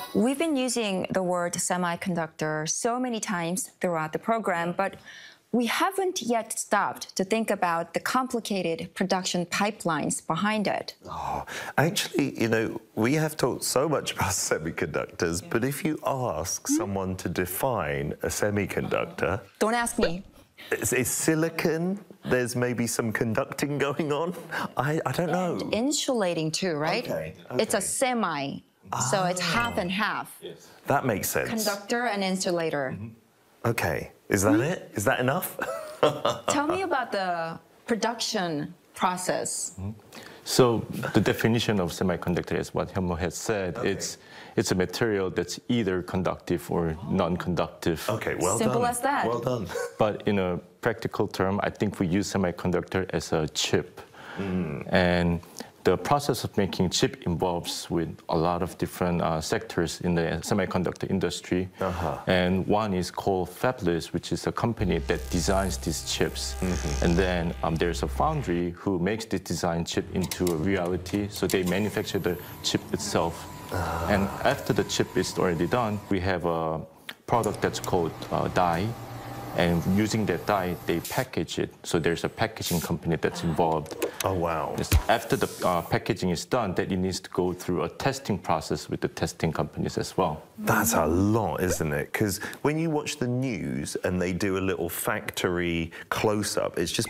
We've been using the word semiconductor so many times throughout the program, but we haven't yet stopped to think about the complicated production pipelines behind it. Oh, actually, we have talked so much about semiconductors, but if you ask someone to define a semiconductor... Don't ask me. Is silicon? There's maybe some conducting going on? I don't know. And insulating too, right? Okay. It's a semi, so it's half and half. Yes. That makes sense. Conductor and insulator. Okay. Is that it? Is that enough? Tell me about the production process. So the definition of semiconductor is what Hyunmo has said. Okay. It's a material that's either conductive or non-conductive. Okay, well done. Simple as that. Well done. But in a practical term, I think we use semiconductor as a chip. And the process of making chip involves with a lot of different sectors in the semiconductor industry. And one is called Fabless, which is a company that designs these chips. And then there's a foundry who makes the design chip into a reality. So they manufacture the chip itself. And after the chip is already done, we have a product that's called die. And using that die, they package it. So there's a packaging company that's involved. Oh, wow. After the packaging is done, that it needs to go through a testing process with the testing companies as well. That's a lot, isn't it? Because when you watch the news and they do a little factory close-up, it's just